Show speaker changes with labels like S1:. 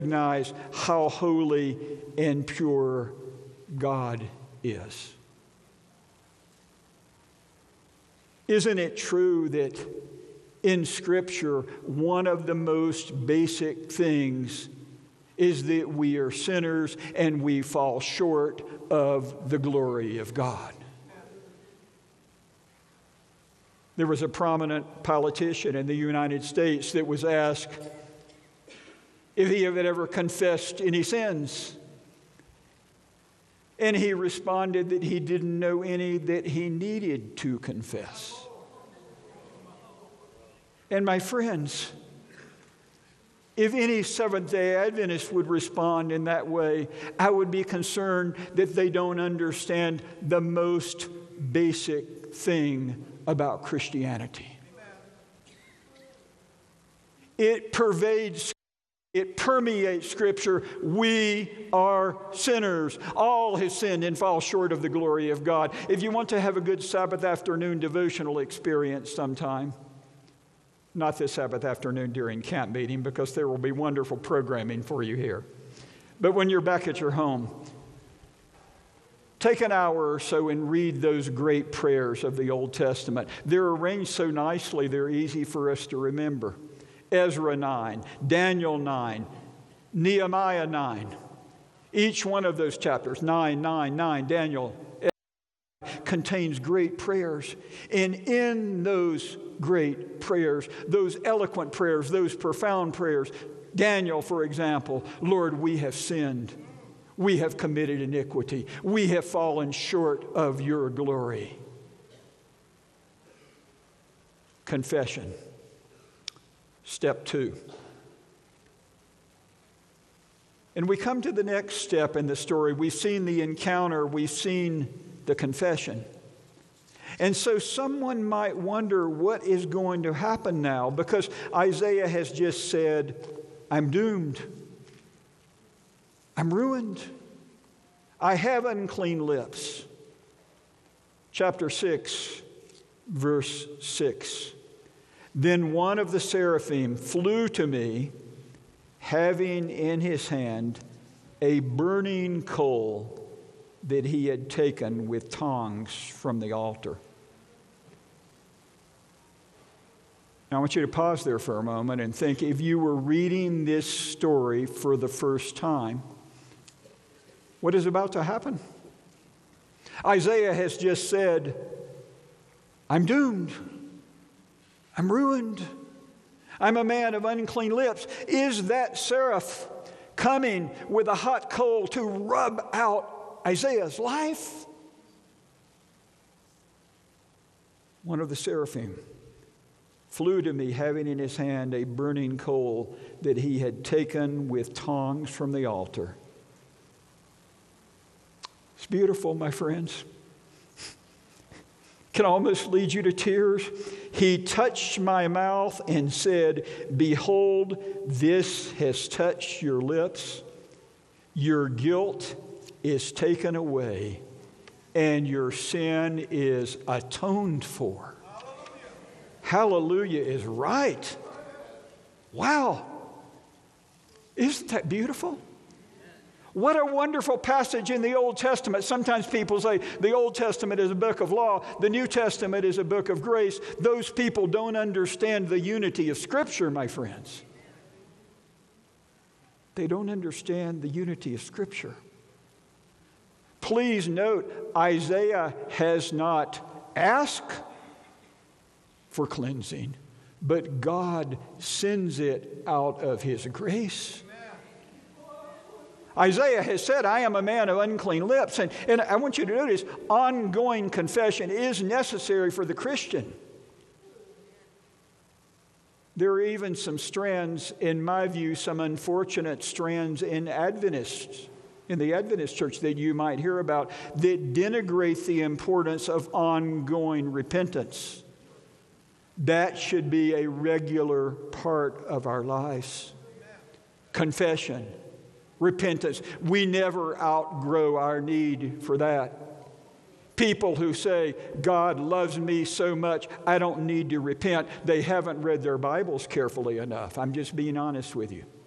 S1: recognize how holy and pure God is. Isn't it true that in Scripture, one of the most basic things is that we are sinners and we fall short of the glory of God? There was a prominent politician in the United States that was asked if he had ever confessed any sins. And he responded that he didn't know any that he needed to confess. And my friends, if any Seventh-day Adventist would respond in that way, I would be concerned that they don't understand the most basic thing about Christianity. It pervades, it permeates Scripture. We are sinners. All have sinned and fall short of the glory of God. If you want to have a good Sabbath afternoon devotional experience sometime, not this Sabbath afternoon during camp meeting, because there will be wonderful programming for you here. But when you're back at your home, take an hour or so and read those great prayers of the Old Testament. They're arranged so nicely, they're easy for us to remember. Ezra 9, Daniel 9, Nehemiah 9. Each one of those chapters, 9, Daniel, contains great prayers. And in those great prayers, those eloquent prayers, those profound prayers, Daniel, for example, Lord, we have sinned. We have committed iniquity. We have fallen short of your glory. Confession. Step 2. And we come to the next step in the story. We've seen the encounter. We've seen the confession. And so someone might wonder what is going to happen now, because Isaiah has just said, I'm doomed. I'm ruined. I have unclean lips. Chapter 6, verse 6. Then one of the seraphim flew to me, having in his hand a burning coal that he had taken with tongs from the altar. Now I want you to pause there for a moment and think, if you were reading this story for the first time, what is about to happen? Isaiah has just said, I'm doomed. I'm ruined. I'm a man of unclean lips. Is that seraph coming with a hot coal to rub out Isaiah's life? One of the seraphim flew to me, having in his hand a burning coal that he had taken with tongs from the altar. It's beautiful, my friends. Can almost lead you to tears. He touched my mouth and said, behold, this has touched your lips. Your guilt is taken away, and your sin is atoned for. Hallelujah is right. Wow. Isn't that beautiful? What a wonderful passage in the Old Testament. Sometimes people say the Old Testament is a book of law, the New Testament is a book of grace. Those people don't understand the unity of Scripture, my friends. They don't understand the unity of Scripture. Please note, Isaiah has not asked for cleansing, but God sends it out of His grace. Isaiah has said, I am a man of unclean lips. And I want you to notice, ongoing confession is necessary for the Christian. There are even some strands, in my view, some unfortunate strands in the Adventist church that you might hear about that denigrate the importance of ongoing repentance. That should be a regular part of our lives. Confession. Repentance. We never outgrow our need for that. People who say, God loves me so much, I don't need to repent, they haven't read their Bibles carefully enough. I'm just being honest with you.